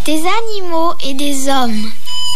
des animaux et des hommes.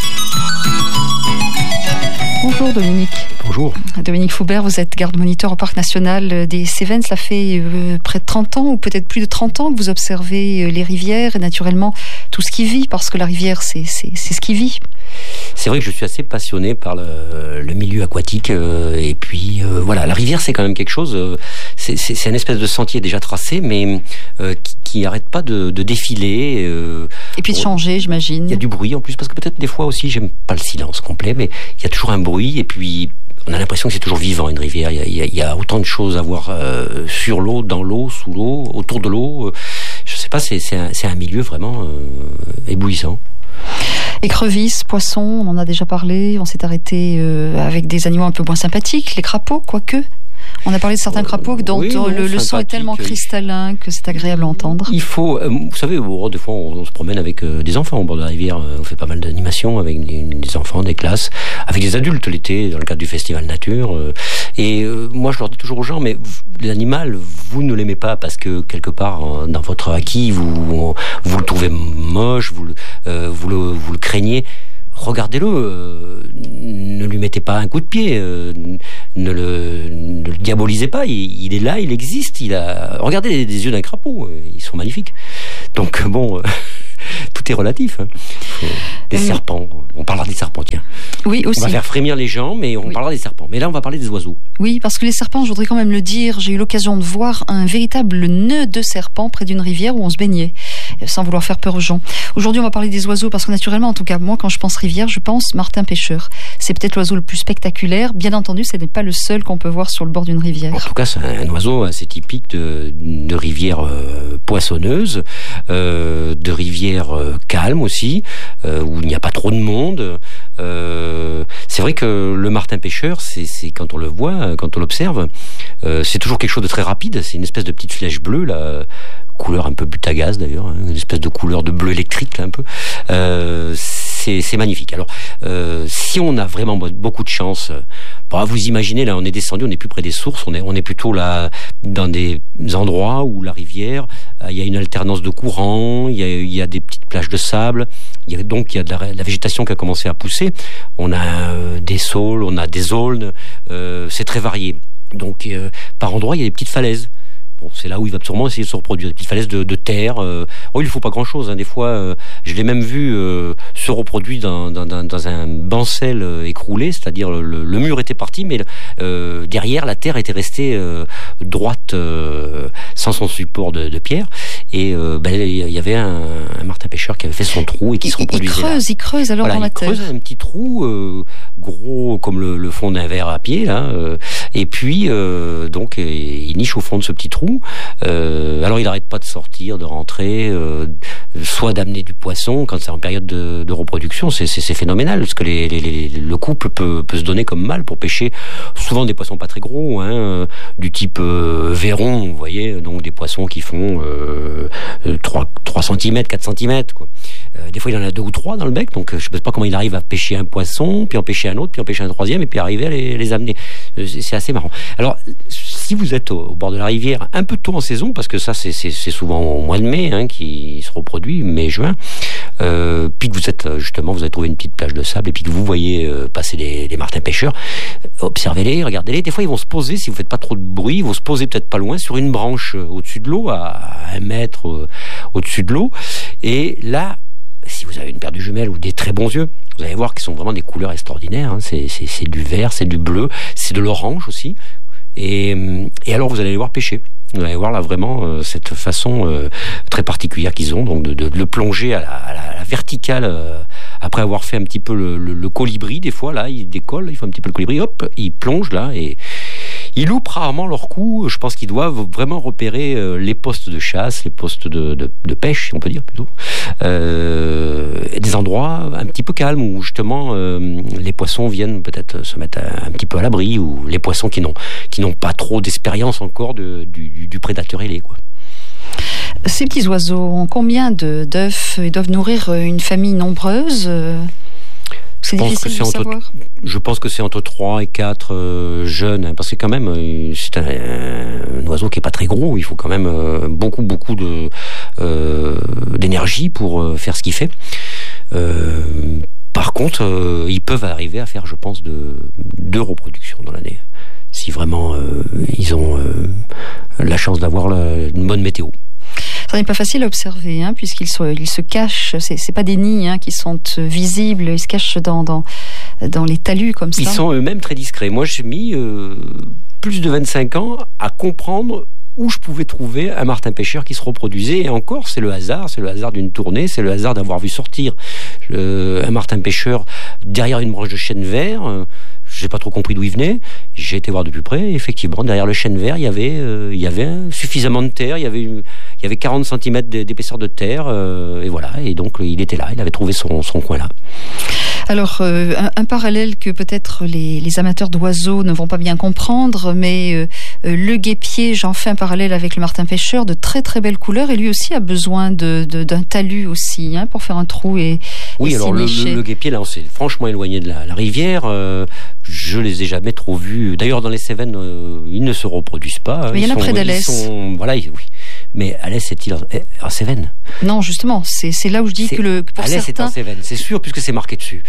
Bonjour Dominique. Bonjour. Dominique Foubert, vous êtes garde-moniteur au Parc National des Cévennes. Cela fait près de 30 ans, ou peut-être plus de 30 ans que vous observez les rivières et naturellement tout ce qui vit, parce que la rivière, c'est ce qui vit. C'est vrai que je suis assez passionné par le milieu aquatique et puis voilà, la rivière c'est quand même quelque chose, c'est une espèce de sentier déjà tracé mais qui n'arrête pas de défiler. Et puis de changer, j'imagine. Il y a du bruit en plus, parce que peut-être des fois aussi, j'aime pas le silence complet, mais il y a toujours un bruit et puis on a l'impression que c'est toujours vivant une rivière. Il y a autant de choses à voir sur l'eau, dans l'eau, sous l'eau, autour de l'eau. Je sais pas, c'est un milieu vraiment éblouissant. Écrevisses, poissons, on en a déjà parlé. On s'est arrêté avec des animaux un peu moins sympathiques, les crapauds, quoique. On a parlé de certains crapauds dont le son est tellement cristallin que c'est agréable à entendre. Il faut, vous savez, des fois on se promène avec des enfants au bord de la rivière. On fait pas mal d'animations avec des enfants, des classes, avec des adultes l'été dans le cadre du festival nature. Et moi je leur dis toujours aux gens, mais l'animal, vous ne l'aimez pas parce que quelque part dans votre acquis vous le trouvez moche, vous le craignez. Regardez-le, ne lui mettez pas un coup de pied, ne le diabolisez pas, il est là, il existe, regardez les yeux d'un crapaud, ils sont magnifiques. Donc bon, tout est relatif. Des serpents, on parlera des serpents, tiens. Oui, aussi. On va faire frémir les gens, mais on parlera des serpents. Mais là, on va parler des oiseaux. Oui, parce que les serpents, je voudrais quand même le dire, j'ai eu l'occasion de voir un véritable nœud de serpents près d'une rivière où on se baignait, sans vouloir faire peur aux gens. Aujourd'hui, on va parler des oiseaux, parce que naturellement, en tout cas, moi, quand je pense rivière, je pense martin pêcheur. C'est peut-être l'oiseau le plus spectaculaire. Bien entendu, ce n'est pas le seul qu'on peut voir sur le bord d'une rivière. En tout cas, c'est un oiseau assez typique de rivière poissonneuse, de rivière calme aussi, où il n'y a pas trop de monde. C'est vrai que le martin pêcheur, c'est quand on le voit, quand on l'observe, c'est toujours quelque chose de très rapide. C'est une espèce de petite flèche bleue, là, couleur un peu but à gaz d'ailleurs, hein, une espèce de couleur de bleu électrique là un peu. C'est magnifique. Alors, si on a vraiment beaucoup de chance, vous imaginez là, on est descendu, on n'est plus près des sources, on est plutôt là dans des endroits où la rivière, il y a une alternance de courants, il y a des petites plages de sable, il y a de la végétation qui a commencé à pousser. On a des saules, on a des aulnes, c'est très varié. Donc, par endroits, il y a des petites falaises. Bon, c'est là où il va sûrement essayer de se reproduire. Des petites falaises de terre. Il ne faut pas grand-chose. Hein. Des fois, je l'ai même vu se reproduire dans un bancel écroulé, c'est-à-dire le mur était parti, mais derrière, la terre était restée droite, sans son support de pierre. Et il y avait un martin pêcheur qui avait fait son trou et qui se reproduisait là. Il creuse alors dans la terre. Il creuse un petit trou gros comme le fond d'un verre à pied, là. Et puis, donc, il niche au fond de ce petit trou. Alors il n'arrête pas de sortir, de rentrer, soit d'amener du poisson quand c'est en période de reproduction. C'est phénoménal parce que le couple peut se donner comme mâle pour pêcher souvent des poissons pas très gros, hein, du type verron, vous voyez, donc des poissons qui font 3 cm, 4 cm quoi. Des fois il en a 2 ou 3 dans le bec, donc je ne sais pas comment il arrive à pêcher un poisson, puis en pêcher un autre, puis en pêcher un troisième, et puis arriver à les amener. C'est assez marrant. Alors si vous êtes au bord de la rivière, un peu tôt en saison, parce que ça c'est souvent au mois de mai hein, qui se reproduit, mai-juin, puis que vous avez trouvé une petite plage de sable, et puis que vous voyez passer les martins pêcheurs, observez-les, regardez-les. Des fois ils vont se poser, si vous faites pas trop de bruit, ils vont se poser peut-être pas loin sur une branche au-dessus de l'eau, à 1 mètre au-dessus de l'eau, et là, si vous avez une paire de jumelles ou des très bons yeux, vous allez voir qu'ils sont vraiment des couleurs extraordinaires, hein. C'est du vert, c'est du bleu, c'est de l'orange aussi. Et alors vous allez les voir pêcher. Vous allez voir là vraiment cette façon très particulière qu'ils ont, donc de le plonger à la verticale après avoir fait un petit peu le colibri. Des fois là, ils décollent, ils font un petit peu le colibri, hop, ils plongent là et ils loupent rarement leur coup. Je pense qu'ils doivent vraiment repérer les postes de chasse, les postes de pêche, si on peut dire plutôt, des endroits un petit peu calmes où justement les poissons viennent peut-être se mettre un petit peu à l'abri, ou les poissons qui n'ont pas trop d'expérience encore du prédateur ailé, quoi. Ces petits oiseaux ont combien d'œufs et doivent nourrir une famille nombreuse? C'est difficile de savoir. Je pense que c'est entre 3 et 4 jeunes, hein, parce que quand même, c'est un oiseau qui est pas très gros. Il faut quand même beaucoup d'énergie pour faire ce qu'il fait. Par contre, ils peuvent arriver à faire, je pense, 2 reproductions dans l'année, si vraiment ils ont la chance d'avoir une bonne météo. Ça n'est pas facile à observer, hein, puisqu'ils se cachent. C'est pas des nids qui sont visibles. Ils se cachent dans les talus comme ça. Ils sont eux-mêmes très discrets. Moi, j'ai mis plus de 25 ans à comprendre où je pouvais trouver un martin pêcheur qui se reproduisait. Et encore, c'est le hasard d'une tournée, c'est le hasard d'avoir vu sortir un martin pêcheur derrière une branche de chêne vert. J'ai pas trop compris d'où il venait. J'ai été voir de plus près. Et effectivement, derrière le chêne vert, il y avait suffisamment de terre. Il y avait 40 cm d'épaisseur de terre. Et voilà. Et donc, il était là. Il avait trouvé son coin là. Alors, un parallèle que peut-être les amateurs d'oiseaux ne vont pas bien comprendre, mais le guêpier, j'en fais un parallèle avec le martin pêcheur, de très très belles couleurs, et lui aussi a besoin d'un talus aussi, hein, pour faire un trou oui, alors le guêpier, là, on s'est franchement éloigné de la rivière. Je les ai jamais trop vus. D'ailleurs, dans les Cévennes, ils ne se reproduisent pas. Mais il y en a près d'Alès. Voilà, oui. Mais Alès est-il en Cévennes? Non, justement, c'est là où je dis que pour Alès certains... est en Cévennes, c'est sûr, puisque c'est marqué dessus.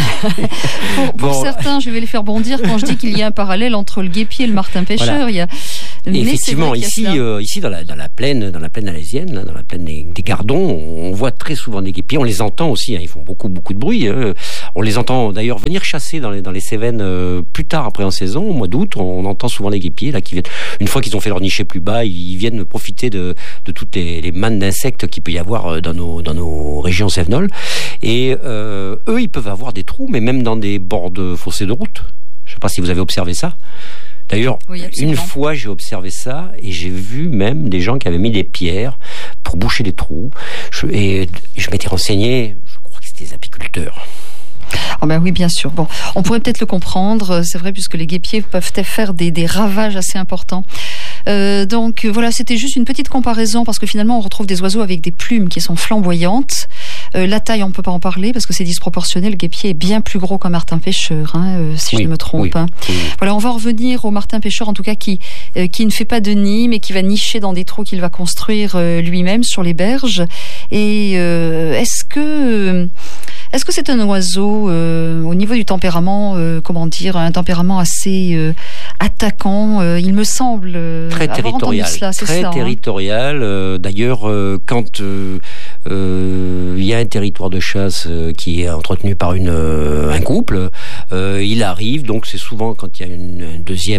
pour certains, je vais les faire bondir quand je dis qu'il y a un parallèle entre le guêpier et le martin pêcheur. Voilà. Il y a... Et effectivement, ici dans la plaine alésienne, là, dans la plaine des Gardons, on voit très souvent des guêpiers. On les entend aussi, hein, ils font beaucoup de bruit. On les entend d'ailleurs venir chasser dans les Cévennes plus tard après en saison, au mois d'août. On entend souvent les guêpiers là qui viennent. Une fois qu'ils ont fait leur niché plus bas, ils viennent profiter de toutes les mannes d'insectes qu'il peut y avoir dans nos régions cévenoles. Et eux, ils peuvent avoir des trous, mais même dans des bords de fossés de route. Je ne sais pas si vous avez observé ça. D'ailleurs, oui, une fois, j'ai observé ça et j'ai vu même des gens qui avaient mis des pierres pour boucher des trous. Je m'étais renseigné, je crois que c'était des apiculteurs. Oh ben oui, bien sûr. Bon, on pourrait peut-être le comprendre, c'est vrai, puisque les guêpiers peuvent faire des ravages assez importants. Donc voilà, c'était juste une petite comparaison, parce que finalement, on retrouve des oiseaux avec des plumes qui sont flamboyantes. La taille, on ne peut pas en parler, parce que c'est disproportionné. Le guêpier est bien plus gros qu'un martin pêcheur, si je ne me trompe. Oui, hein. Oui. Voilà, on va en revenir au martin pêcheur, en tout cas, qui ne fait pas de nid, mais qui va nicher dans des trous qu'il va construire lui-même sur les berges. Et est-ce que c'est un oiseau au niveau du tempérament, un tempérament assez attaquant, il me semble, très territorial, cela, très territorial. D'ailleurs, quand il y a un territoire de chasse qui est entretenu par un couple, il arrive, donc c'est souvent quand il y a une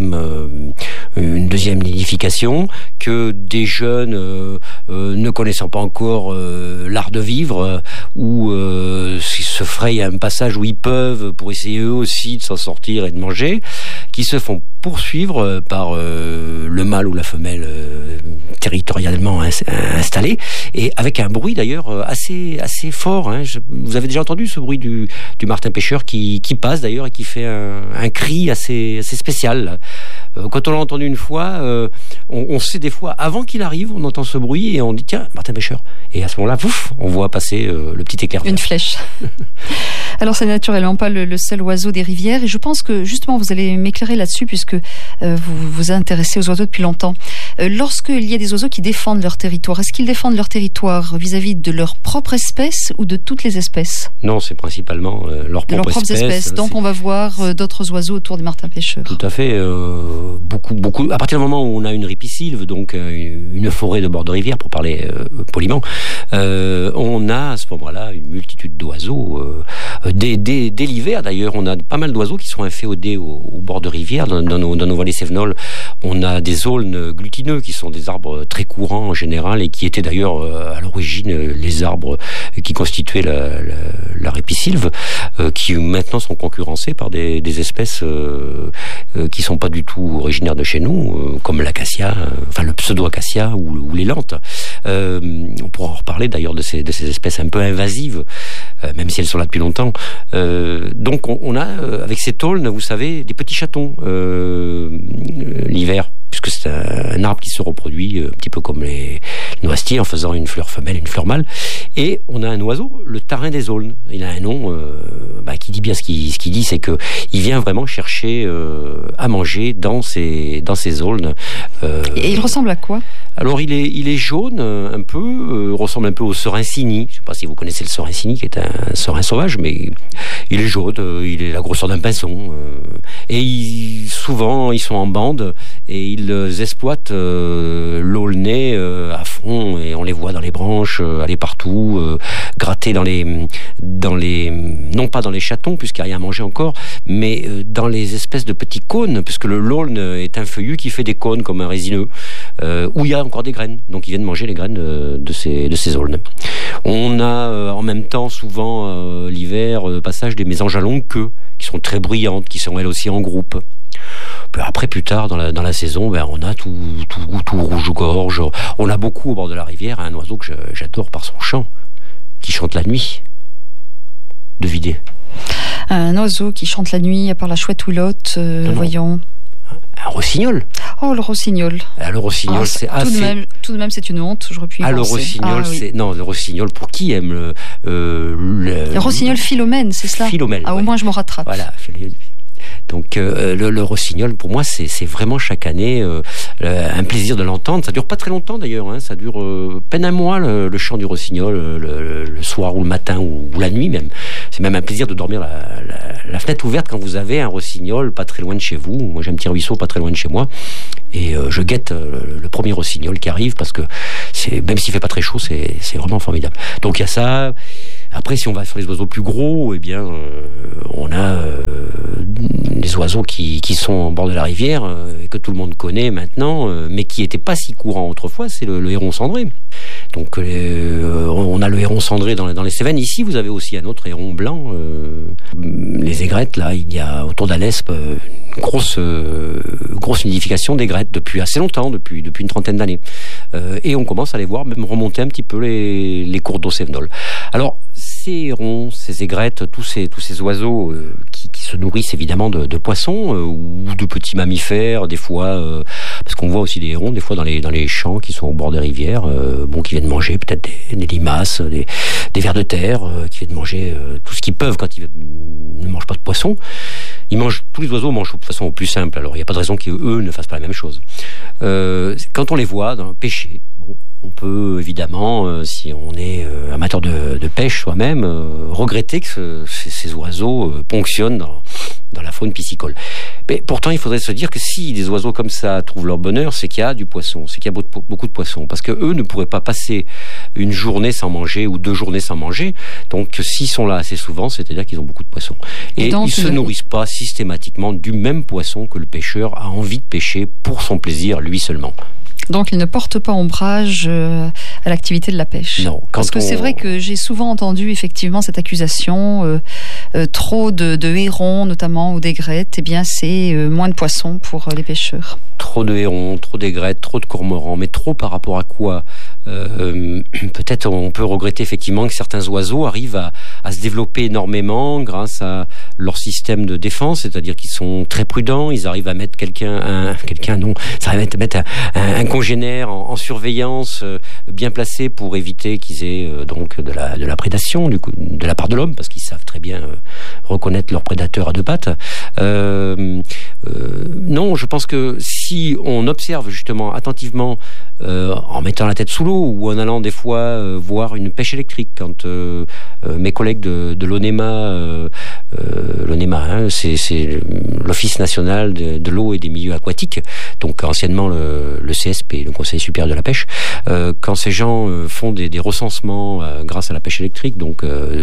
deuxième nidification, que des jeunes ne connaissant pas encore l'art de vivre ou se frayent un passage où ils peuvent pour essayer eux aussi de s'en sortir et de manger, qui se font poursuivre par le mâle ou la femelle territorialement installé, et avec un bruit d'ailleurs assez fort. Hein. Vous avez déjà entendu ce bruit du martin pêcheur qui passe d'ailleurs et qui fait un cri assez spécial. Quand on l'a entendu une fois, on sait des fois, avant qu'il arrive, on entend ce bruit et on dit tiens, martin pêcheur. Et à ce moment-là, pouf, on voit passer le petit éclair. Une flèche. Alors, c'est naturellement pas le seul oiseau des rivières, et je pense que justement vous allez m'éclairer là-dessus, puisque vous vous intéressez aux oiseaux depuis longtemps. Lorsqu'il y a des oiseaux qui défendent leur territoire, est-ce qu'ils défendent leur territoire vis-à-vis de leur propre espèce ou de toutes les espèces? Non, c'est principalement leur propre espèce. Donc on va voir d'autres oiseaux autour des martins pêcheurs. Tout à fait. Beaucoup. À partir du moment où on a une ripisylve, donc une forêt de bord de rivière, pour parler poliment, on a à ce moment-là une multitude d'oiseaux. Dès l'hiver, d'ailleurs, on a pas mal d'oiseaux qui sont inféodés au bord de rivière. Dans nos vallées cévenoles, on a des aulnes glutineux qui sont des arbres très courants en général et qui étaient d'ailleurs à l'origine les arbres qui constituaient la ripisylve, qui maintenant sont concurrencés par des espèces qui sont pas du tout originaires de chez nous, comme l'acacia, enfin le pseudo-acacia ou les lentes. On pourra en reparler d'ailleurs de ces espèces un peu invasives, même si elles sont là depuis longtemps. Donc on a avec ces aulnes, vous savez, des petits chatons l'hiver. puisque c'est un arbre qui se reproduit un petit peu comme les noisetiers en faisant une fleur femelle et une fleur mâle. Et on a un oiseau, le tarin des aulnes. Il a un nom qui dit bien ce qu'il dit, c'est que il vient vraiment chercher à manger dans ces aulnes. Et il ressemble à quoi ? Alors il est jaune un peu, ressemble un peu au serin cygni. Je ne sais pas si vous connaissez le serin cygni, qui est un serin sauvage, mais il est jaune, il est la grosseur d'un pinson. Et souvent ils sont en bande et ils exploitent l'aulnay à fond, et on les voit dans les branches, aller partout, gratter dans les non pas dans les chatons puisqu'il n'y a rien à manger encore, mais dans les espèces de petits cônes, puisque l'aulne est un feuillu qui fait des cônes comme un résineux, où il y a encore des graines, donc ils viennent manger les graines de ces aulnes. On a en même temps souvent l'hiver le passage des mésanges à longue queue qui sont très bruyantes, qui sont elles aussi en groupe. Puis après, plus tard dans la saison, on a tout rouge-gorge. On a beaucoup au bord de la rivière un oiseau que j'adore par son chant, qui chante la nuit. Devinez. Un oiseau qui chante la nuit, à part la chouette oulotte, voyons. Un rossignol. Oh, le rossignol. Le rossignol, c'est assez... Tout de même, c'est une honte, j'aurais pu y penser. Le rossignol, oui. Non, le rossignol, pour qui aime le rossignol Philomène, c'est cela ? Philomèle. Au moins, je me rattrape. Voilà, donc le rossignol, pour moi, c'est vraiment chaque année un plaisir de l'entendre. Ça dure pas très longtemps d'ailleurs, hein. Ça dure peine un mois le chant du rossignol, le soir ou le matin ou la nuit même. C'est même un plaisir de dormir la fenêtre ouverte quand vous avez un rossignol pas très loin de chez vous. Moi j'ai un petit ruisseau pas très loin de chez moi et je guette le premier rossignol qui arrive parce que même s'il fait pas très chaud, c'est vraiment formidable. Donc il y a ça. Après, si on va sur les oiseaux plus gros, on a des oiseaux qui sont en bord de la rivière et que tout le monde connaît maintenant, mais qui n'étaient pas si courants autrefois. C'est le héron cendré. Donc, on a le héron cendré dans les Cévennes. Ici, vous avez aussi un autre héron blanc. Les aigrettes, là, il y a autour d'Alespe une grosse nidification d'aigrettes depuis assez longtemps, depuis une trentaine d'années. Et on commence à les voir même remonter un petit peu les cours d'eau cévenols. Alors, ces hérons, ces aigrettes, tous ces oiseaux qui se nourrissent évidemment de poissons ou de petits mammifères, des fois, parce qu'on voit aussi des hérons, des fois dans les champs qui sont au bord des rivières, qui viennent manger peut-être des limaces, des vers de terre, qui viennent manger tout ce qu'ils peuvent quand ils ne mangent pas de poisson. Tous les oiseaux mangent de façon plus simple, alors il n'y a pas de raison qu'eux ne fassent pas la même chose. Quand on les voit pêcher, on peut évidemment, si on est amateur de pêche soi-même, regretter que ces oiseaux ponctionnent dans la faune piscicole. Mais pourtant, il faudrait se dire que si des oiseaux comme ça trouvent leur bonheur, c'est qu'il y a du poisson, c'est qu'il y a beaucoup de poissons, parce que eux ne pourraient pas passer une journée sans manger ou 2 journées sans manger. Donc, s'ils sont là assez souvent, c'est-à-dire qu'ils ont beaucoup de poissons. Et ils se nourrissent pas systématiquement du même poisson que le pêcheur a envie de pêcher pour son plaisir, lui seulement. Donc, ils ne portent pas ombrage à l'activité de la pêche. Non. Parce que c'est vrai que j'ai souvent entendu effectivement cette accusation, trop de hérons notamment ou d'aigrettes, c'est moins de poissons pour les pêcheurs. Trop de hérons, trop d'aigrettes, trop de cormorans, mais trop par rapport à quoi ? Peut-être on peut regretter effectivement que certains oiseaux arrivent à se développer énormément grâce à leur système de défense, c'est-à-dire qu'ils sont très prudents, ils arrivent à mettre ça arrive à mettre un congénère en surveillance bien placé pour éviter qu'ils aient donc de la prédation de la part de l'homme, parce qu'ils savent très bien reconnaître leurs prédateurs à 2 pattes. Non, je pense que si on observe justement attentivement en mettant la tête sous l'eau ou en allant des fois voir une pêche électrique, quand mes collègues de l'ONEMA, c'est l'Office national de l'eau et des milieux aquatiques, donc anciennement le CSP, le Conseil supérieur de la pêche, quand ces gens font des recensements grâce à la pêche électrique, donc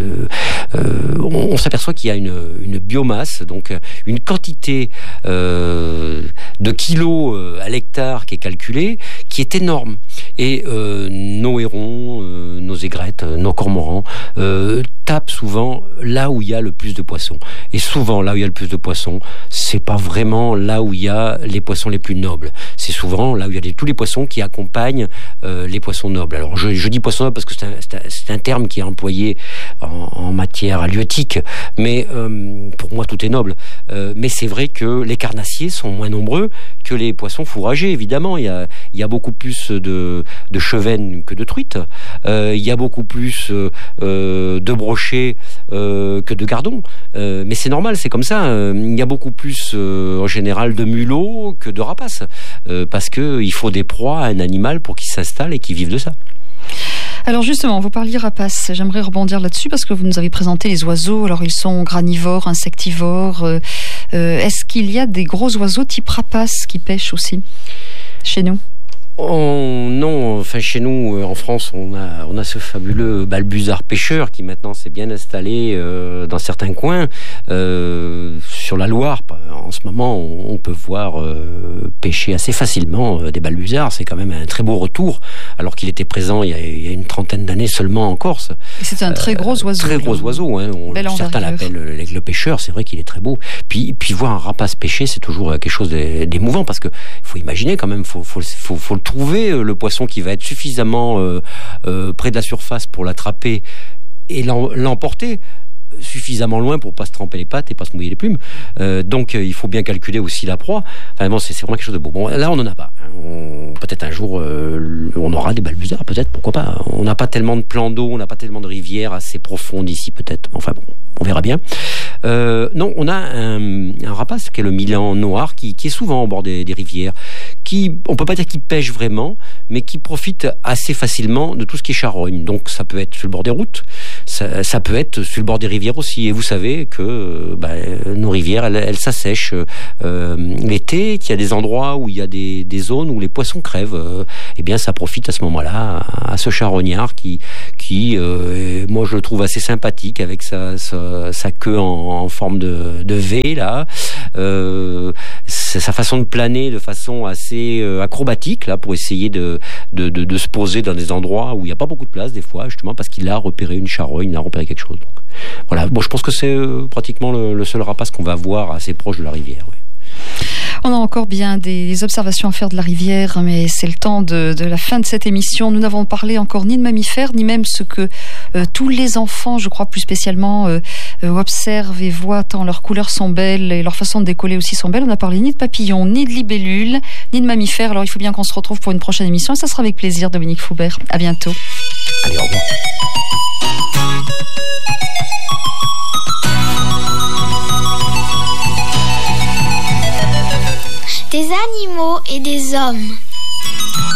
on s'aperçoit qu'il y a une biomasse, donc une quantité de kilos à l'hectare qui est calculée, qui est énorme. Et nos hérons, nos aigrettes, nos cormorans, tape souvent là où il y a le plus de poissons. Et souvent, là où il y a le plus de poissons, c'est pas vraiment là où il y a les poissons les plus nobles. C'est souvent là où il y a tous les poissons qui accompagnent les poissons nobles. Alors, je dis poissons nobles parce que c'est un terme qui est employé en matière halieutique, mais pour moi, tout est noble. Mais c'est vrai que les carnassiers sont moins nombreux que les poissons fourragés, évidemment. Il y a beaucoup plus de chevennes que de truites. Il y a beaucoup plus de brochets que de gardons. Mais c'est normal, c'est comme ça. Il y a beaucoup plus, en général, de mulots que de rapaces. Parce qu'il faut des proies à un animal pour qu'il s'installe et qu'il vive de ça. Alors justement, vous parliez rapaces. J'aimerais rebondir là-dessus parce que vous nous avez présenté les oiseaux. Alors ils sont granivores, insectivores. Est-ce qu'il y a des gros oiseaux type rapaces qui pêchent aussi chez nous ? Non, enfin chez nous en France on a ce fabuleux balbuzard pêcheur qui maintenant s'est bien installé dans certains coins. Sur la Loire en ce moment on peut voir pêcher assez facilement des balbuzards. C'est quand même un très beau retour alors qu'il était présent il y a une trentaine d'années seulement en Corse. Et c'est un très gros oiseau. Très gros oiseau, hein. Certains l'appellent l'aigle pêcheur. C'est vrai qu'il est très beau. Puis voir un rapace pêcher, c'est toujours quelque chose d'émouvant parce que faut imaginer quand même, faut le trouver le poisson qui va être suffisamment près de la surface pour l'attraper et l'emporter suffisamment loin pour pas se tremper les pattes et pas se mouiller les plumes. Donc il faut bien calculer aussi la proie. Enfin bon, c'est vraiment quelque chose de beau. Bon, là on en a pas. Peut-être un jour on aura des balbuzards, peut-être, pourquoi pas. On n'a pas tellement de plans d'eau, on n'a pas tellement de rivières assez profondes ici, peut-être. Enfin bon, on verra bien. Non, on a un rapace qui est le milan noir qui est souvent au bord des rivières, qui, on peut pas dire qu'il pêche vraiment, mais qui profite assez facilement de tout ce qui est charogne. Donc ça peut être sur le bord des routes, ça peut être sur le bord des rivières aussi. Et vous savez que nos rivières, elles s'assèchent l'été, qu'il y a des endroits où il y a des zones où les poissons crèvent. Eh bien, ça profite à ce moment-là à ce charognard qui moi je le trouve assez sympathique avec sa queue en forme de V là. C'est sa façon de planer de façon assez acrobatique là pour essayer de se poser dans des endroits où il n'y a pas beaucoup de place des fois, justement parce qu'il a repéré une charogne, il a repéré quelque chose. Donc, voilà. Bon, je pense que c'est pratiquement le seul rapace qu'on va voir assez proche de la rivière. Ouais. On a encore bien des observations à faire de la rivière, mais c'est le temps de la fin de cette émission. Nous n'avons parlé encore ni de mammifères, ni même ce que tous les enfants, je crois plus spécialement, observent et voient tant leurs couleurs sont belles et leur façon de décoller aussi sont belles. On n'a parlé ni de papillons, ni de libellules, ni de mammifères. Alors il faut bien qu'on se retrouve pour une prochaine émission et ça sera avec plaisir, Dominique Foubert. À bientôt. Allez, au revoir. Des animaux et des hommes.